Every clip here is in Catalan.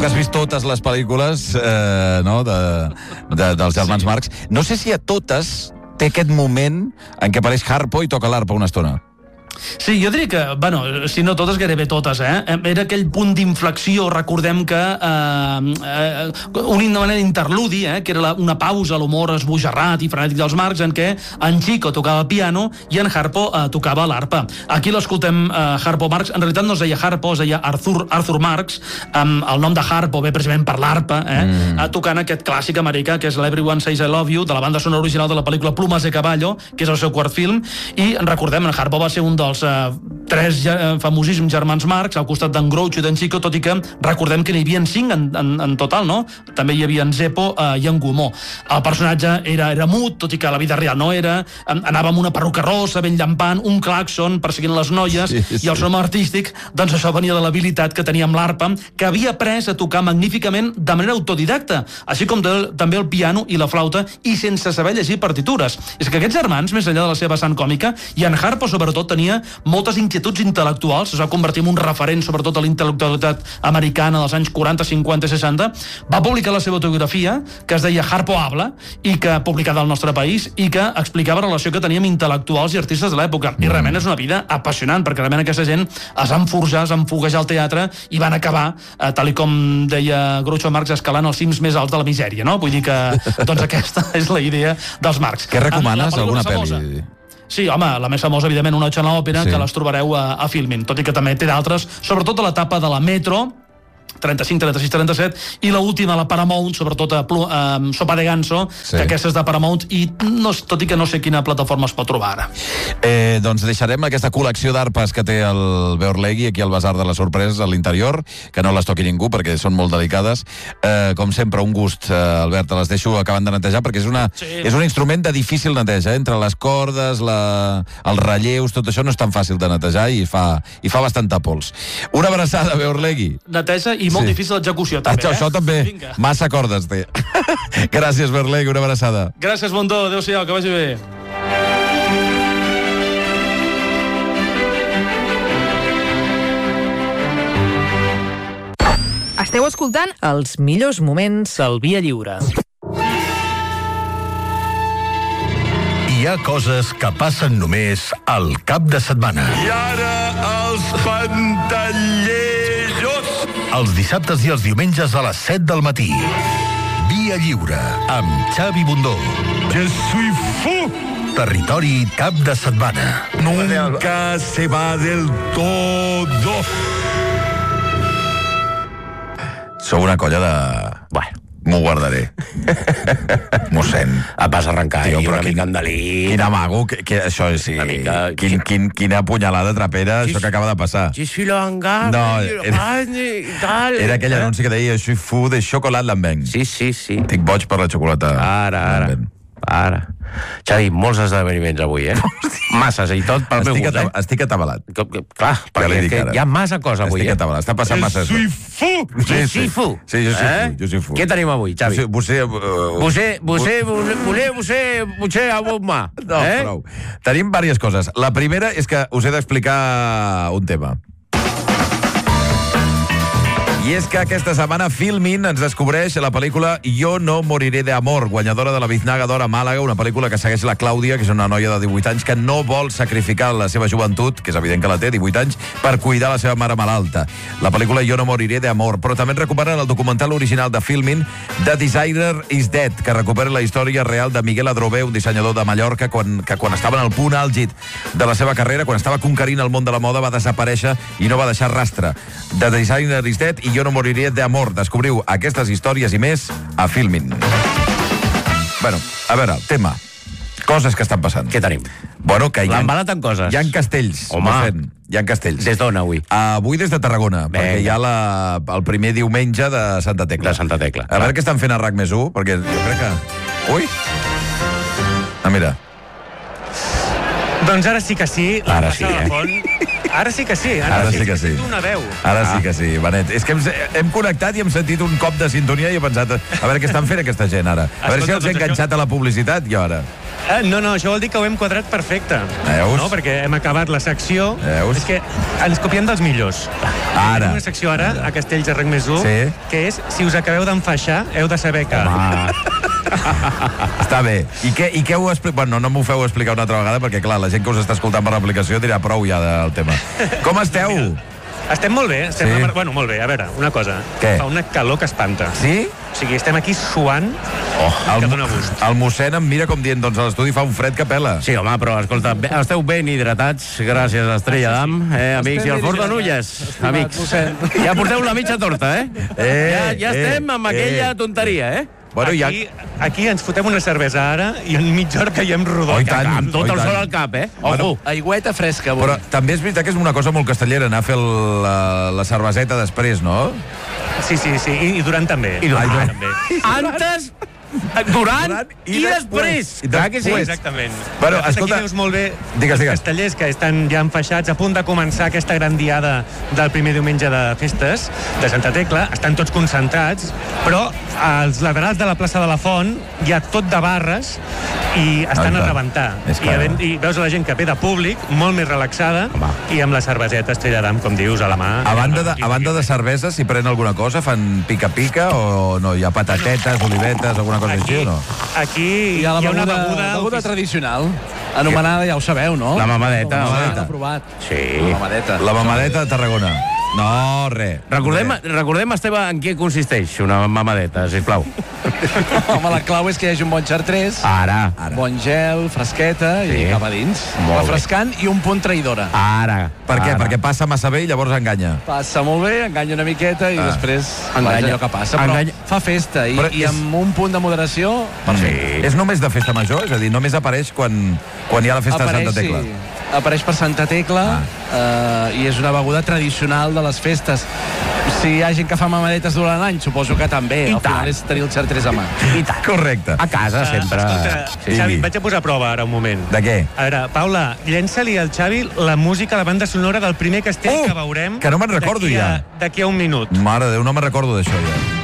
t'has vist totes les pel·lícules dels germans Marx. No sé si a totes té aquest moment en què apareix Harpo i toca l'arpa una estona. Sí, jo diria que, bueno, si no totes, gairebé totes, Era aquell punt d'inflexió, recordem que una manera interludi, que era una pausa a l'humor esbojarrat i frenètic dels Marx, en què en Chico tocava el piano i en Harpo tocava l'arpa. Aquí l'escoltem Harpo Marx, en realitat no es deia Harpo, es deia Arthur Marx, el nom de Harpo ve precisament per l'arpa, tocant aquest clàssic americà, que és l'Everyone Says I Love You, de la banda sonora original de la pel·lícula Plumas de Caballo, que és el seu quart film, i recordem, en Harpo va ser un dels tres famosíssims germans Marx, al costat d'en Groucho i d'en Chico, tot i que recordem que n'hi havia 5 en total, no? També hi havia en Zeppo i en Gumó. El personatge era mut, tot i que a la vida real no era, anava amb una perruca rossa, ben llampant, un claxon perseguint les noies, i el seu nom artístic, doncs això venia de l'habilitat que tenia amb l'arpa, que havia après a tocar magníficament de manera autodidacta, així com també el piano i la flauta, i sense saber llegir partitures. És que aquests germans, més enllà de la seva vessant còmica, i en Harpo sobretot tenia moltes inquietuds intel·lectuals, es va convertir en un referent sobretot a la intel·lectualitat americana dels anys 40, 50 i 60, va publicar la seva autobiografia, que es deia Harpo Habla, i que publicada al nostre país, i que explicava la relació que teníem intel·lectuals i artistes de l'època. I realment és una vida apassionant, perquè realment aquesta gent es van forjar, es van foguejar al teatre i van acabar, tal com deia Groucho Marx, escalant els cims més alts de la misèria, no? Vull dir que, doncs, aquesta és la idea dels Marx. Què recomanes? Alguna pel·li? Sí, home, la més famosa, evidentment, Una noche en l'òpera, que les trobareu a Filmin, tot i que també té d'altres, sobretot a l'etapa de la Metro, 35, 36, 37, i l'última, la Paramount, sobretot a Sopa de Ganso, que aquesta és de Paramount, i tot i que no sé quina plataforma es pot trobar ara. Doncs deixarem aquesta col·lecció d'arpes que té el Beorlegui aquí al Basar de les Sorpreses a l'interior, que no les toqui ningú perquè són molt delicades. Com sempre, un gust, Albert, te les deixo acabant de netejar, perquè és un instrument de difícil neteja, entre les cordes, els relleus, tot això no és tan fàcil de netejar i fa bastanta pols. Una abraçada, Beorlegui. Neteja i molt difícil l'execució, també. Això també. Vinga. Massa cordes té. Gràcies, Beorlegui, una abraçada. Gràcies, Bondó. Adéu-siau, que vagi bé. Esteu escoltant els millors moments del Via Lliure. Hi ha coses que passen només al cap de setmana. I ara els pantalleros. Els dissabtes i els diumenges a les 7 del matí. Via Lliure, amb Xavi Bundó. Je suis fou! Territori cap de setmana. Nunca se va del todo. Sou una colla de... Bueno, m'ho guardaré. Mossèn. Et vas arrencar una mica andalí. Quin amago, això és... Quina punyalada trapera, això que acaba de passar. Je suis le hangar. No, era aquell anunci que deia je suis fou de xocolat l'envenc. Sí. Estic boig per la xocolata. Ara. Xavi, molts esdeveniments avui, Masses, i tot pel meu gust, Estic atabalat. Clar, perquè hi ha massa cosa avui, Estic atabalat, està passant massa. Je suis fou! Sí, jo soy fou. Què tenim avui, Xavi? Vostè, a bomba. No, prou. Tenim diverses coses. La primera és que us he d'explicar un tema. I és que aquesta setmana Filmin ens descobreix la pel·lícula Yo no moriré de amor, guanyadora de la Biznaga d'Or a Màlaga, una pel·lícula que segueix la Clàudia, que és una noia de 18 anys que no vol sacrificar la seva joventut, que és evident que la té, 18 anys, per cuidar la seva mare malalta. La pel·lícula Yo no moriré de amor, però també recuperen el documental original de Filmin, The Designer is Dead, que recupera la història real de Miguel Adrover, un dissenyador de Mallorca, que quan estava en el punt àlgid de la seva carrera, quan estava conquerint el món de la moda, va desaparèixer i no va deixar rastre. The Designer is Dead i Yo no moriré de amor. Descobriu aquestes històries i més a Filmin. Bueno, a veure, tema. Coses que estan passant. Què tenim? Bueno, que l'embalat en coses. Hi ha castells. Home. Hi ha castells. Des d'on avui? Avui des de Tarragona, perquè hi ha el primer diumenge de Santa Tecla. A veure què estan fent a RAC+1, perquè jo crec que... Ui! Ah, mira. Doncs ara sí que sí. La Ara plaça sí, de la Font. Ara sí que sí. Ara sí que sí. Una veu. Ara sí que sí, Benet. És que hem connectat i hem sentit un cop de sintonia i he pensat, a veure què estan fent aquesta gent ara. A veure si els he enganxat a la publicitat jo ara. No, això vol dir que ho hem quadrat perfecte. Veus? No, perquè hem acabat la secció. Veus? És que ens copiem dels millors. Ara. Tenim una secció ara, a Castells de Rec més 1, Sí. que és, si us acabeu d'enfaixar, heu de saber que... Està bé. I què ho explica? Bueno, no m'ho feu explicar una altra vegada, perquè, clar, la gent que us està escoltant per l'aplicació dirà prou ja del tema. Com esteu? Estem molt bé. Sí. Bueno, molt bé. A veure, una cosa. Què? Fa una calor que espanta. Sí? O sigui, estem aquí suant, que dona gust. El mossèn em mira com dient, doncs a l'estudi fa un fred que pela. Sí, home, però escolta, esteu ben hidratats, gràcies a Estrella d'Am, amics, i al Forn de Nulles, amics. Ja porteu la mitja torta, ja estem amb aquella tonteria, Bueno, Aquí ens fotem una cervesa ara i en mitja hora caiem rodó. Oh, i tant. Amb tot Oh, i el tant. sol al cap, Bueno, Ojo. Aigüeta fresca, avui. Però també és veritat que és una cosa molt castellera, anar a fer la cerveseta després, no? Sí, i durant també. I durant. també. Antes, durant i després. Clar que sí. Exactament. Bueno, De fet, escolta, aquí veus molt bé digues. els castellers que estan ja enfaixats, a punt de començar aquesta gran diada del primer diumenge de festes de Santa Tecla. Estan tots concentrats, però als laterals de la plaça de la Font hi ha tot de barres i estan a rebentar. I veus la gent que ve de públic, molt més relaxada, i amb la cerveseta Estrella d'Am, com dius, a la mà. A banda de cervesa, si pren alguna cosa, fan pica-pica o no? Hi ha patatetes, olivetes, alguna cosa així o no? Aquí Hi ha una beguda tradicional, anomenada, ja ho sabeu, no? La mamadeta, home. L'he provat. Sí. La mamadeta. La mamadeta de Tarragona. No, res. Recordem, Esteve, en què consisteix una mamadeta, sisplau. Home, la clau és que hi hagi un bon xartrés, Ara. bon gel, fresqueta Sí. i cap a dins. Molt bé. Refrescant i un punt traïdora. Ara. Per què? Ara. Perquè passa massa bé i llavors enganya. Passa molt bé, enganya una miqueta i després Enganya. enganya el que passa. Però Enganya. fa festa Però i és- amb un punt de moderació, Sí. És només de festa major? És a dir, només apareix quan hi ha la festa de Santa Tecla? sí. Apareix per Santa Tecla i és una beguda tradicional de les festes. Si hi ha gent que fa mamadetes durant l'any, suposo que també. I Al final tant. és tenir el xartrés a mà. I tant. Correcte. A casa, sempre. Escolta, Sí. Xavi, et vaig a posar a prova ara un moment. De què? A veure, Paula, llença-li al Xavi la música, la banda sonora del primer castell que veurem... que no me'n recordo d'aquí ja. D'aquí a un minut. Mare de Déu, no me'n recordo d'això ja.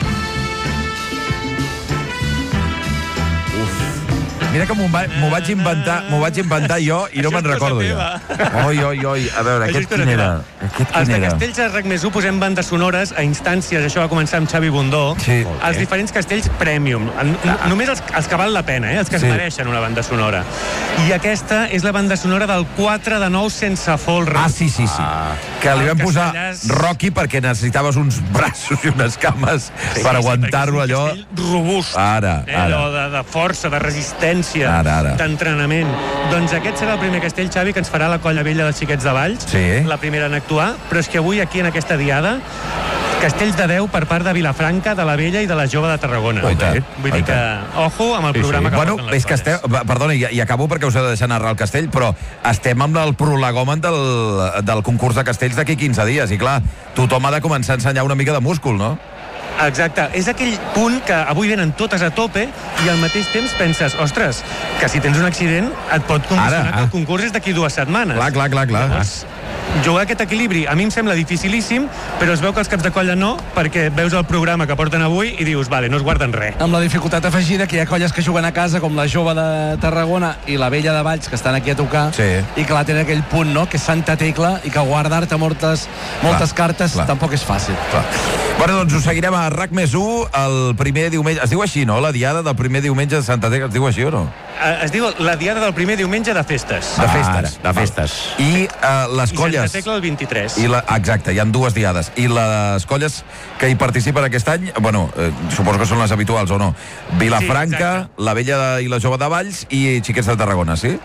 Mira que m'ho vaig inventar jo i no Això me'n és cosa recordo teva. ja. Oi. A veure, Això és aquest cosa quin era? teva. Aquest Els quin de era? Castells de Rec més 1 posem bandes sonores a instàncies, això va començar amb Xavi Bundó, Sí. als diferents castells premium. Només els que val la pena, els que es Sí. mereixen una banda sonora. I aquesta és la banda sonora del 4 de 9 sense folre. Ah, sí. Que li vam El posar Castellàs- Rocky perquè necessitaves uns braços i unes cames per aguantar-ho perquè és un allò. castell robust. Ara. Allò de força, de resistència, Ara. d'entrenament. Doncs aquest serà el primer castell, Xavi, que ens farà la Colla Vella dels Xiquets de Valls. Sí. La primera en actuar, però és que avui aquí en aquesta diada castells de 10 per part de Vilafranca, de la Vella i de la Jove de Tarragona. Oh, i tant. Vull Oh, i dir que, ojo amb el programa que Bueno, porten les és que colles. perdona, i acabo perquè us he de deixar narrar el castell, però estem amb el prolegòmen del concurs de castells d'aquí 15 dies, i clar, tothom ha de començar a ensenyar una mica de múscul, no? Exacte, és aquell punt que avui venen totes a tope i al mateix temps penses, ostres, que si tens un accident et pot condicionar que el concurs és d'aquí 2 setmanes. Clar. Llavors, jugar aquest equilibri a mi em sembla dificilíssim, però es veu que els caps de colla no, perquè veus el programa que porten avui i dius, vale, no es guarden res. Amb la dificultat afegida que hi ha colles que juguen a casa, com la Jove de Tarragona i la Vella de Valls, que estan aquí a tocar, Sí. i clar, tenen aquell punt, no?, que és Santa Tecla, i que guardar-te moltes cartes tampoc és fàcil. Bueno, doncs ho seguirem a RAC més 1 el primer diumenge. Es diu així, no? La diada del primer diumenge de Santa Tecla. Es diu així o no? Es diu la diada del primer diumenge de festes. De festes. De festes. I les I colles... Santa Tecla el 23. Exacte, hi ha 2 diades. I les colles que hi participen aquest any, bueno, suposo que són les habituals o no, Vilafranca, Sí, la Vella i la Jove de Valls i Xiquets de Tarragona, sí?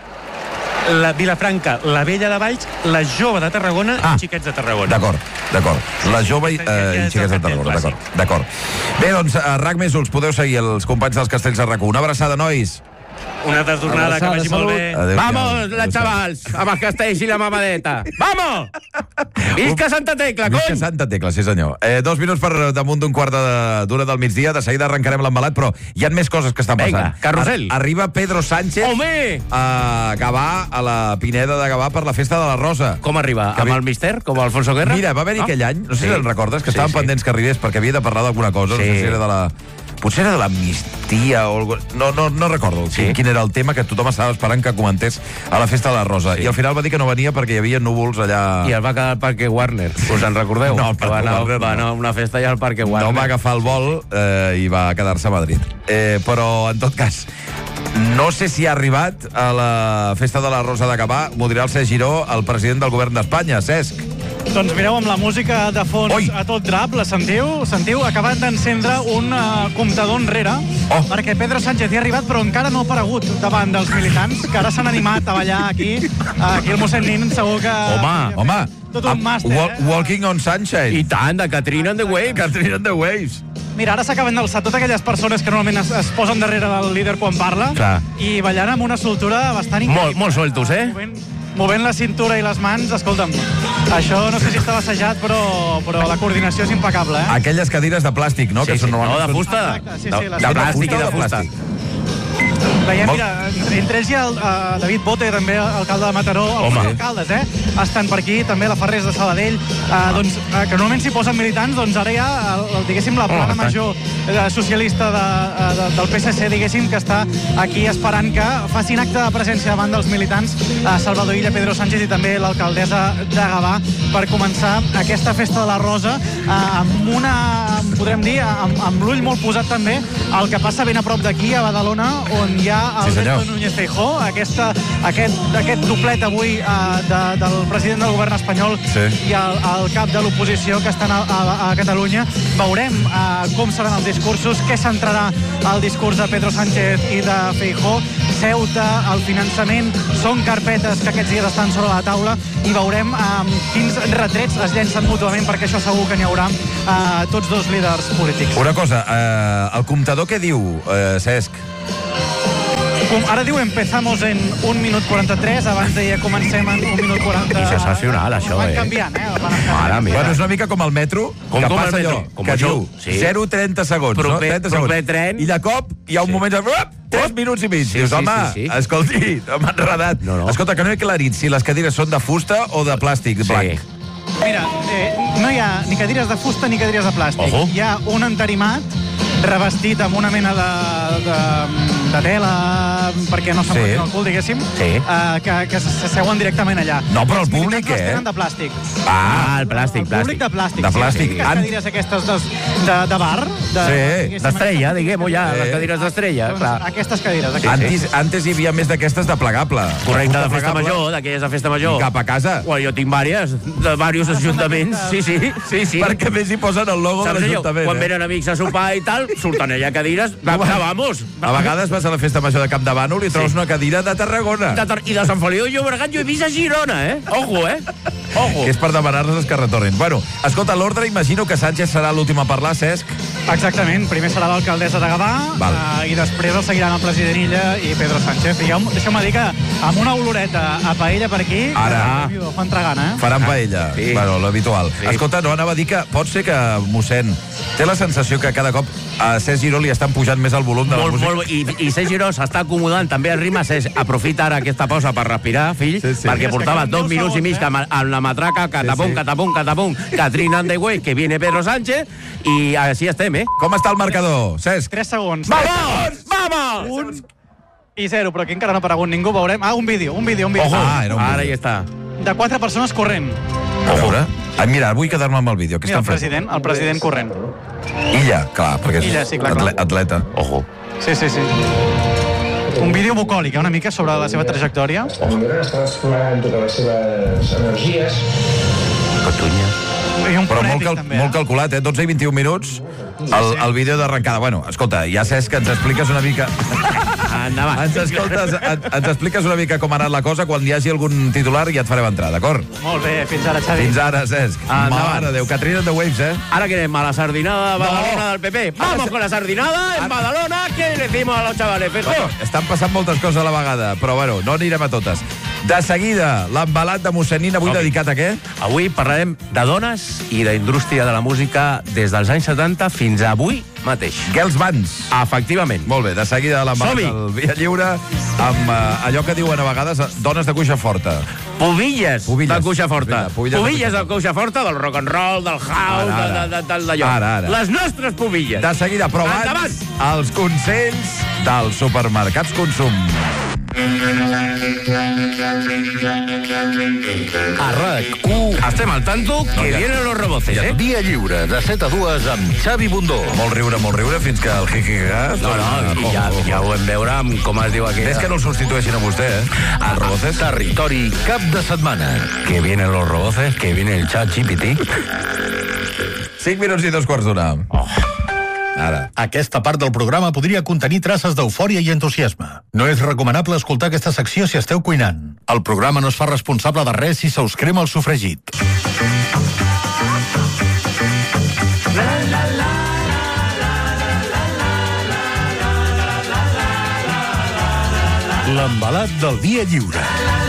La Vilafranca, la Vella de Valls, la Jove de Tarragona i Xiquets de Tarragona. D'acord. La Jove i Xiquets de Tarragona, d'acord. Bé, doncs, a RAC més us podeu seguir els companys dels Castells de RAC1. Una abraçada, nois. Una altra tornada, que vagi molt bé. Vamos, la xavals, amb els castells i la mamadeta. Vamos! Visca Santa Tecla, cony! Visca Santa Tecla, sí senyor. 2 minuts per damunt d'un quart d'hora del migdia. De seguida arrencarem l'embalat, però hi ha més coses que estan passant. Vinga, carrusel. Arriba Pedro Sánchez a Gavà, a la Pineda de Gavà, per la festa de la Rosa. Com arriba? Amb el mister? Com Alfonso Guerra? Mira, va haver-hi aquell any, no sé si te'n recordes, que estaven pendents que arribés perquè havia de parlar d'alguna cosa, no sé si era de la... Potser era de l'amnistia o algo... No recordo quin era el tema que tothom estava esperant que comentés a la festa de la Rosa. I al final va dir que no venia perquè hi havia núvols allà... I el va quedar al Parque Warner, us en recordeu? No, el Parque Warner va anar a una festa allà al Parque Warner. No va agafar el vol i va quedar-se a Madrid. Però, en tot cas, no sé si ha arribat a la festa de la Rosa de Gavà, m'ho dirà el Cesc Giró, el president del govern d'Espanya. Cesc. Doncs mireu, amb la música de fons a tot drap, la sentiu? Sentiu? Acabat d'encendre un comptador enrere, perquè Pedro Sánchez hi ha arribat, però encara no ha aparegut davant dels militants, que ara s'han animat a ballar aquí. Aquí el mossèn Nin segur que... Home, tot un màster, Walking on Sunshine. I tant, de Katrina and the Waves. Katrina and the Waves. Mira, ara s'acaben d'alçar totes aquelles persones que normalment es posen darrere del líder quan parla i ballant amb una soltura bastant increïble. Molt sueltos, Movent la cintura i les mans, escolta'm, això no sé si està assajat, però la coordinació és impecable, Aquelles cadires de plàstic, no? Sí, no, de fusta. De plàstic i de fusta. Veiem, mira, entre ells hi ha el David Bote, també alcalde de Mataró, alguns alcaldes, estan per aquí, també la Ferrés de Sabadell, doncs, que normalment s'hi posen militants, doncs ara hi ha, diguéssim, la plana major socialista del PSC, diguéssim, que està aquí esperant que facin acte de presència davant dels militants, Salvador Illa, Pedro Sánchez i també l'alcaldessa de Gavà, per començar aquesta festa de la Rosa, amb una, podrem dir, amb l'ull molt posat també, el que passa ben a prop d'aquí, a Badalona, on hi ha Alberto Núñez Feijóo, aquest doblet avui del president del govern espanyol i el cap de l'oposició que estan a Catalunya. Veurem com seran els discursos, què centrarà el discurs de Pedro Sánchez i de Feijóo. Ceuta, el finançament, són carpetes que aquests dies estan sobre la taula i veurem quins retrets es llencen mútuament, perquè això segur que n'hi haurà tots dos líders polítics. Una cosa, el comptador què diu, Cesc? Ara diu empezamos en 1 minut 43, abans deia comencem en 1 minut 40. I sensacional, això, Van canviant, Bueno, és una mica com el metro, que passa allò, que diu 0,30 segons, no? 30 segons. I de cop hi ha un moment de... 3 minuts i mig. Dius, home, escolti, m'ha enredat. Escolta, que no he aclarit si les cadires són de fusta o de plàstic blanc. Mira, no hi ha ni cadires de fusta ni cadires de plàstic. Hi ha un entarimat revestit amb una mena de tela perquè no s'amotin el cul, diguéssim, que s'asseuen directament allà. No, però el públic, Els tenen de plàstic. El plàstic. El públic de plàstic. De plàstic. Les cadires aquestes de bar. D'estrella, diguem-ho ja, les cadires d'estrella. Aquestes cadires. Antes hi havia més d'aquestes de plegable. Correcte, de festa major, d'aquelles de festa major. I cap a casa. Jo tinc vàries, de diversos ajuntaments. Sí. Perquè més hi posen el logo de l'Ajuntament. Quan venen amics a sopar i tal, surten allà cadires, vamos. A vegades vas a la festa major de Campdevànol i trobes una cadira de Tarragona. I de Sant Feliu de Llobregat jo he vist a Girona, Ojo. Que és per demanar-los que retornin. Bueno, escolta, l'ordre, imagino que Sánchez serà l'últim a parlar, Cesc. Exactament, primer serà l'alcaldessa de Gavà i després el seguiran el president Illa i Pedro Sánchez. Deixeu-me dir que amb una oloreta a paella per aquí, fan tragant, Faran paella, bueno, l'habitual. Escolta, no, anava a dir que pot ser que mossèn té la sensació que cada cop a Cesc Giró li estan pujant més el volum de la música. I Cesc Giró s'està acomodant també al ritme. Aprofita ara aquesta pausa per respirar, fill, perquè portava 2 minuts i mig amb la matraca, catapum, Katrina and the Waves, que viene Pedro Sánchez, i així estem, Com està el marcador, Cesc? 3 segons. Vamos! 1 i 0, però aquí encara no ha aparegut ningú, veurem. Un vídeo. Ara ja està. De 4 persones corrent. A veure. Mira, vull quedar-me amb el vídeo. Què estan fent? El president corrent. Illa, clar, perquè és atleta. Ojo. Sí. Un vídeo bucòlic, una mica sobre la seva trajectòria. Està explorant totes les seves energies. Cotunya. Però molt calculat, 12 i 21 minuts el vídeo d'arrencada. Bueno, escolta, ja saps que ens expliques una mica... Endavant. Ens expliques una mica com ha anat la cosa, quan hi hagi algun titular ja et farem entrar, d'acord? Molt bé, fins ara, Xavi. Fins ara, Cesc. Mare de Déu, Katrina and the Waves, eh? Ahora queremos a la sardinada Badalona del PP. Vamos con la sardinada en Badalona. ¿Qué le decimos a los chavales, Feijó? Bueno, estan passant moltes coses a la vegada, però bueno, no anirem a totes. De seguida, l'embalat de Moussanin, avui dedicat a què? Avui parlarem de dones i d'indústria de la música des dels anys 70 fins a avui mateix. Girls Bands. Efectivament. Molt bé, de seguida l'embalat del Via Lliure amb allò que diuen a vegades dones de cuixa forta. Pubilles de cuixa forta. Pubilles de cuixa forta, del rock and roll, del house, d'allò. Ara. Les nostres pubilles. De seguida, però abans, els consells dels supermercats Consum. A RAC1 estem al tanto que vienen los roboces, eh? Via Lliure, de 7 a 2 amb Xavi Bundó. Molt riure, fins que el jijiga... No, ja ho vam veure amb com es diu aquí. Ves que no el substitueixin a vostè, eh? Els roboces. Territori cap de setmana. Que vienen los roboces, que viene el chat GPT. 5 minuts i 2:15. Ara. Aquesta part del programa podria contenir traces d'eufòria i entusiasme. No és recomanable escoltar aquesta secció si esteu cuinant. El programa no es fa responsable de res si se us crema el sofregit. L'embalat del Via Lliure.